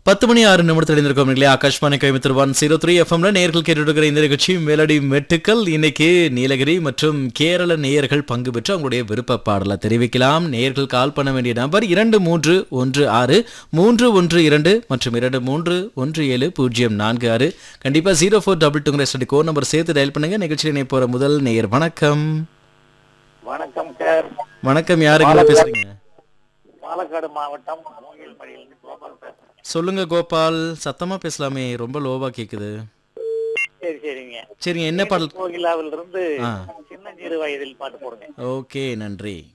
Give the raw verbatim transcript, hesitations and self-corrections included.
பத்து மணி ஆறு நிமிடத்தில் இருந்திருக்கோம் இல்லையா? Akashvani Coimbatore one zero three எஃப்எம்ல நேர்கள் கேட்டுருக்கிற இந்த நிகழ்ச்சி மெலடி மெட்டுக்கள். இன்னைக்கு நீலகிரி மற்றும் கேரள நேயர்கள் பங்கு பெற்று அவங்களுடைய விருப்ப பாடலை தெரிவிக்கலாம். நேயர்கள் கால் பண்ண வேண்டிய நம்பர் இரண்டு மூன்று ஒன்று ஆறு மூன்று ஒன்று இரண்டு மற்றும் இரண்டு மூன்று ஒன்று ஏழு பூஜ்ஜியம் நான்கு ஆறு. கண்டிப்பா zero four double டூங்கிற study code number சேர்த்து டயல் பண்ணுங்க. நிகழ்ச்சியில் இணைய போற முதல் நேயர் வணக்கம். வணக்கம் சார். வணக்கம், யாருங்க பேசுறீங்க? பாலக்காடு மாவட்டம் மூங்கில்மடியிலிருந்து கோபால் சார். சொல்லுங்க கோபால், சத்தமா பேசலாமே, ரொம்ப லோவா கேக்குது. சரி சரிங்க. சரிங்க, என்ன பாடல்? கோகிலாவிலிருந்து ஆ, சின்னஞ்சிறு வயதில் பாட்டு போடுங்க. ஓகே, நன்றி.